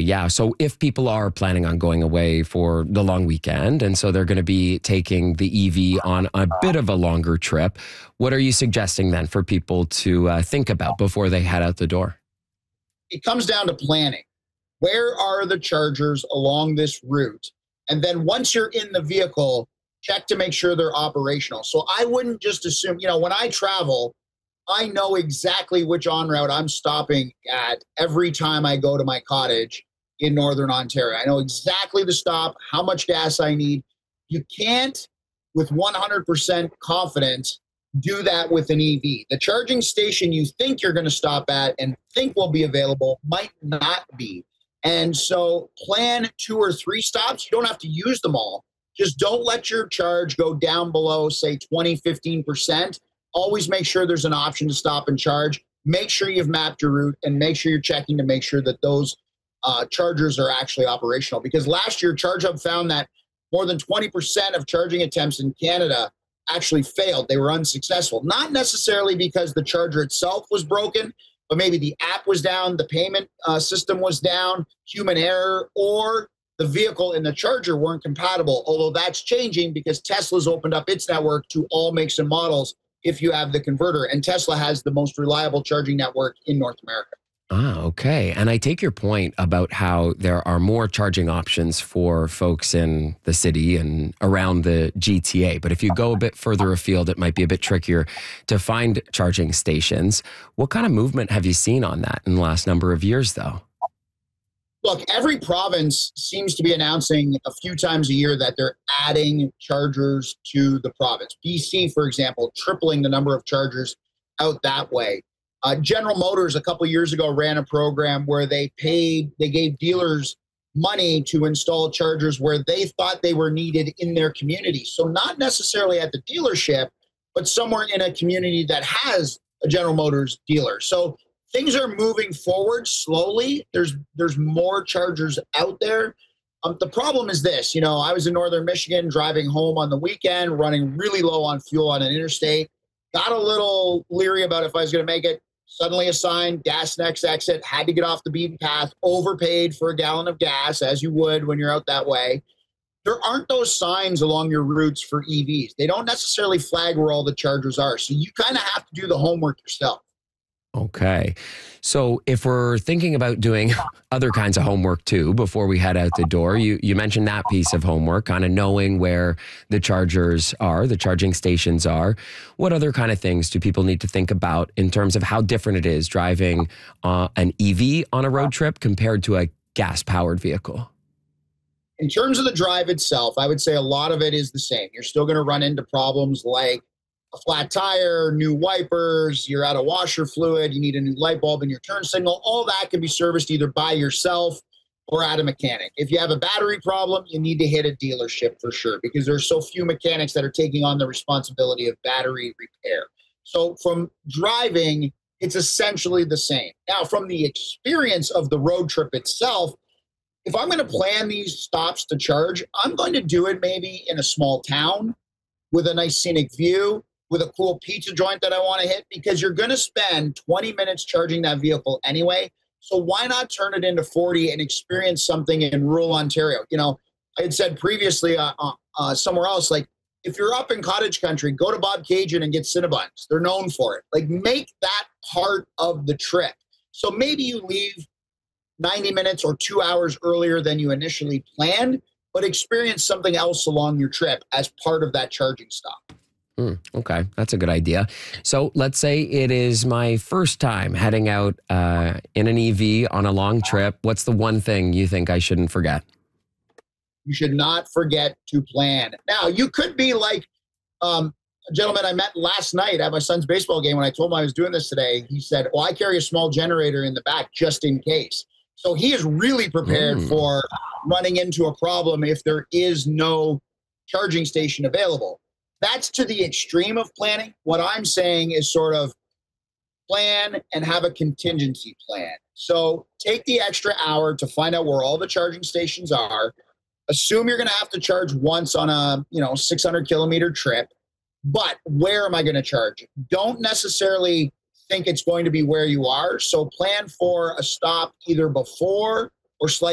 yeah. So if people are planning on going away for the long weekend, and so they're going to be taking the EV on a bit of a longer trip, what are you suggesting then for people to think about before they head out the door? It comes down to planning. Where are the chargers along this route? And then once you're in the vehicle, check to make sure they're operational. So I wouldn't just assume, when I travel, I know exactly which on route I'm stopping at every time I go to my cottage in Northern Ontario. I know exactly the stop, how much gas I need. You can't, with 100% confidence, do that with an EV. The charging station you think you're going to stop at and think will be available might not be. And so plan 2 or 3 stops. You don't have to use them all. Just don't let your charge go down below, say, 20, 15%. Always make sure there's an option to stop and charge. Make sure you've mapped your route and make sure you're checking to make sure that those chargers are actually operational. Because last year, ChargeHub found that more than 20% of charging attempts in Canada actually failed. They were unsuccessful. Not necessarily because the charger itself was broken, but maybe the app was down, the payment system was down, human error, or the vehicle and the charger weren't compatible. Although that's changing because Tesla's opened up its network to all makes and models if you have the converter. And Tesla has the most reliable charging network in North America. Ah, okay. And I take your point about how there are more charging options for folks in the city and around the GTA. But if you go a bit further afield, it might be a bit trickier to find charging stations. What kind of movement have you seen on that in the last number of years, though? Look, every province seems to be announcing a few times a year that they're adding chargers to the province. BC, for example, tripling the number of chargers out that way. General Motors a couple years ago ran a program where they gave dealers money to install chargers where they thought they were needed in their community. So not necessarily at the dealership, but somewhere in a community that has a General Motors dealer. So things are moving forward slowly. There's more chargers out there. The problem is this, I was in Northern Michigan driving home on the weekend, running really low on fuel on an interstate. Got a little leery about if I was going to make it. Suddenly a sign, gas next exit, had to get off the beaten path, overpaid for a gallon of gas, as you would when you're out that way. There aren't those signs along your routes for EVs. They don't necessarily flag where all the chargers are. So you kind of have to do the homework yourself. Okay. So if we're thinking about doing other kinds of homework too, before we head out the door, you mentioned that piece of homework, kind of knowing where the chargers are, the charging stations are. What other kind of things do people need to think about in terms of how different it is driving an EV on a road trip compared to a gas-powered vehicle? In terms of the drive itself, I would say a lot of it is the same. You're still going to run into problems like a flat tire, new wipers, you're out of washer fluid, you need a new light bulb in your turn signal. All that can be serviced either by yourself or at a mechanic. If you have a battery problem, you need to hit a dealership for sure because there's so few mechanics that are taking on the responsibility of battery repair. So from driving, it's essentially the same. Now, from the experience of the road trip itself, if I'm going to plan these stops to charge, I'm going to do it maybe in a small town with a nice scenic view, with a cool pizza joint that I want to hit, because you're going to spend 20 minutes charging that vehicle anyway. So why not turn it into 40 and experience something in rural Ontario? I had said previously somewhere else, like if you're up in cottage country, go to Bob Cajun and get Cinnabons. They're known for it. Like make that part of the trip. So maybe you leave 90 minutes or 2 hours earlier than you initially planned, but experience something else along your trip as part of that charging stop. Okay, that's a good idea. So let's say it is my first time heading out in an EV on a long trip. What's the one thing you think I shouldn't forget? You should not forget to plan. Now, you could be like a gentleman I met last night at my son's baseball game. When I told him I was doing this today, he said, well, I carry a small generator in the back just in case. So he is really prepared for running into a problem if there is no charging station available. That's to the extreme of planning. What I'm saying is sort of plan and have a contingency plan. So take the extra hour to find out where all the charging stations are. Assume you're going to have to charge once on a 600 kilometer trip, but where am I going to charge? Don't necessarily think it's going to be where you are. So plan for a stop either before or slightly